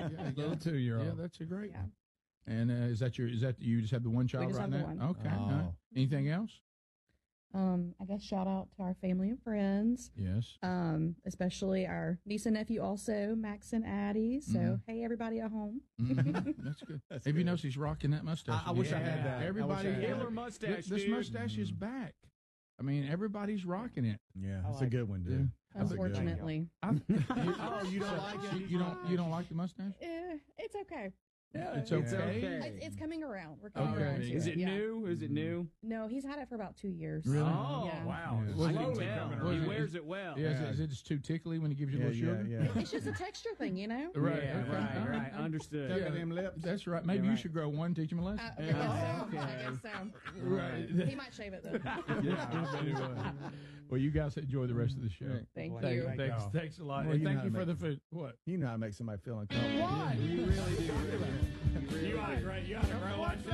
Little 2-year-old. Yeah, that's a great Yeah. one. And is that you just have the one child just right have the now? one. Okay. Oh. all right. Anything else? I guess shout out to our family and friends, Yes. especially our niece and nephew, also Max and Addie. So hey, everybody at home. That's good. Have you noticed he's rocking that mustache? I wish I had that. Everybody, I wish I had Killer that. mustache, this dude. mustache is back. I mean, everybody's rocking it. Yeah, I it's like a good one, dude. That's a good one. Unfortunately, Oh, you don't like it? You don't like the mustache? it's okay. Yeah, It's okay. It's coming around. We're coming Okay. around. To Is it yeah. new? Is it new? No, he's had it for about 2 years. Really? Oh, Yeah. wow. Yeah. I Was can it- tell. was He it- wears it well. Yeah, Yeah. is it just too tickly when he gives you Yeah, a little sugar? yeah. It's just a texture thing, you know. Right. Yeah, okay. right, All right. Understood. Tuck them lips. That's right. Maybe Yeah, you right. should grow one, teach him a lesson. I guess so. I guess so. Right. He might shave it though. Yeah, I bet he would. Well, you guys enjoy the rest of the show. Thank Thank you. you. Thanks a lot. Well, and you know thank how you to for the make- food. What? You know how to make somebody feel uncomfortable. Why? You really do. You ought, right? You ought to grow one too.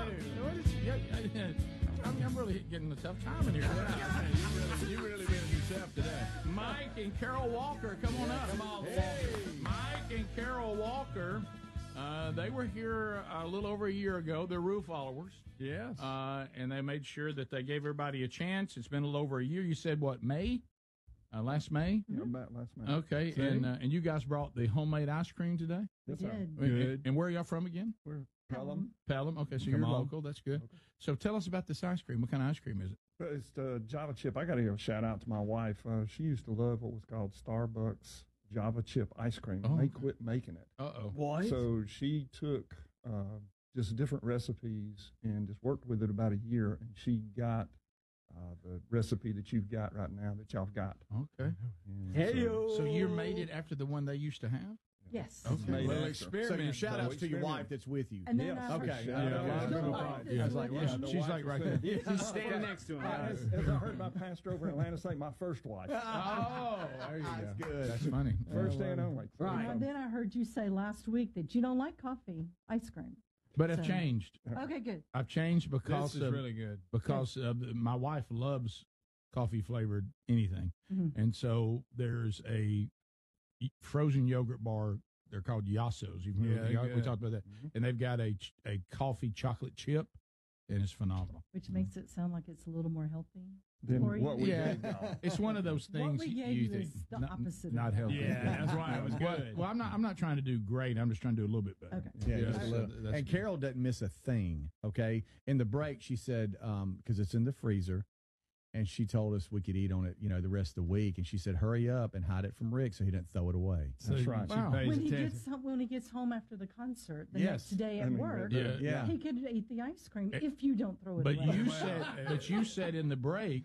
I'm really getting a tough time in here. You really been yourself today. Mike and Carol Walker, come on up. Come on, Mike and Carol Walker, they were here a little over a year ago. They're roof followers. Yes. And they made sure that they gave everybody a chance. It's been a little over a year. You said what, May? Last May? Yeah, about last month. Okay. See? And you guys brought the homemade ice cream today? Yes, sir. Good. And where are y'all from again? We're Pelham. Pelham. Okay, so Come you're on. local. That's good. So tell us about this ice cream. What kind of ice cream is it? But it's the Java chip. I got to give a shout out to my wife. She used to love what was called Starbucks Java chip ice cream. Oh, They okay. quit making it. Uh-oh. What? So she took just different recipes and just worked with it about a year, and she got the recipe that you've got right now that y'all got. Okay. And Hey-o. So you made it after the one they used to have? Yes. it's made Well, after. So your shout outs to your experiment. wife that's with you. And then Yes. I Okay. heard- Shout out. Yeah. No Your problem. wife is Yeah. with like, you. yeah, the She's wife like is right with there. you. He's standing next to him. As I heard my pastor over in Atlanta say, my first wife. Oh, there you That's go. good. That's funny. First and only. Right. And then I heard you say last week that you don't like coffee ice cream. But I've So- changed. Okay, good. I've changed because This is of, really good. because my wife loves coffee flavored anything, Mhm. and so there's a frozen yogurt bar. They're called Yassos. You've Yeah, heard, we good. talked about that, and they've got a coffee chocolate chip, and it's phenomenal. Which makes it sound like it's a little more healthy. Then Or what we Yeah. did, y'all. It's one of those What things we gave you you think is the not, opposite of not that. healthy. Yeah, that's why it was good. Well, I'm not trying to do great. I'm just trying to do a little bit better. Okay. Yeah, Yeah, just a so little. that's And good. Carol doesn't miss a thing. Okay. In the break, she said, because it's in the freezer, and she told us we could eat on it, the rest of the week. And she said, hurry up and hide it from Rick so he doesn't throw it away. That's right. Wow. When he gets home after the concert the Yes. next day I at mean, work, Yeah. Yeah. he could eat the ice cream Eh, if you don't throw it But away. you said in the break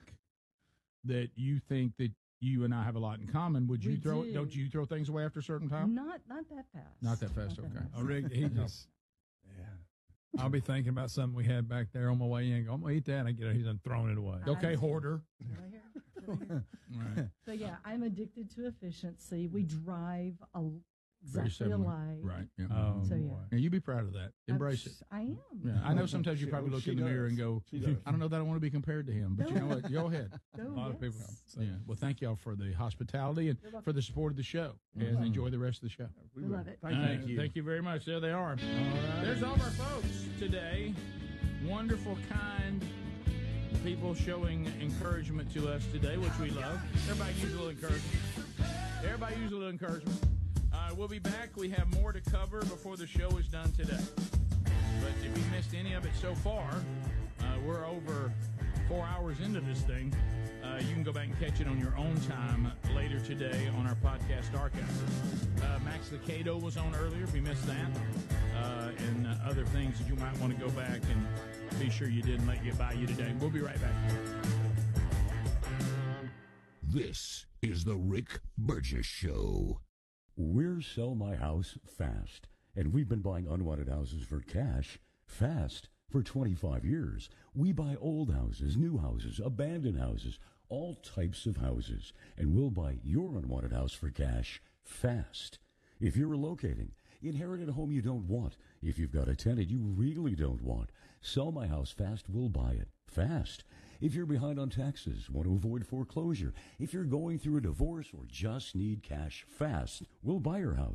that you think that you and I have a lot in common. Would you We throw? do. Don't you throw things away after a certain time? Not that fast. Not that fast, okay. fast. Oh, Rick, he just, Yeah. I'll be thinking about something we had back there on my way in. Go, I'm going to eat that. And I get it. He's done thrown it away. Okay, hoarder. Right here. Right here. Right. So yeah, I'm addicted to efficiency. We drive Very exactly similar. alike. Right. Yeah. Oh, So, yeah. boy. And you be proud of that. Embrace it. I am. Yeah. I know sometimes you probably look She in the mirror and does. go, She does. I don't know that I want to be compared to him, but you know what? Go ahead. Go, A lot of people. yes. So, Yeah. Well, thank y'all for the hospitality and You're welcome. for the support of the show. And welcome. enjoy the rest of the show. We We will. love it. All right, you. Thank you very much. There they are. There's all of our folks today. Wonderful, kind people showing encouragement to us today, which we love. Everybody use a little encouragement. Everybody use a little encouragement. We'll be back. We have more to cover before the show is done today. But if you missed any of it so far, we're over 4 hours into this thing. You can go back and catch it on your own time later today on our podcast archive. Max Lucado was on earlier, if you missed that, and other things that you might want to go back and be sure you didn't let get by you today. We'll be right back. This is the Rick Burgess Show. We're Sell My House Fast, and we've been buying unwanted houses for cash fast for 25 years. We buy old houses, new houses, abandoned houses, all types of houses, and we'll buy your unwanted house for cash fast. If you're relocating, inherited a home you don't want, if you've got a tenant you really don't want, Sell My House Fast will buy it fast. If you're behind on taxes, want to avoid foreclosure, if you're going through a divorce or just need cash fast, we'll buy your house.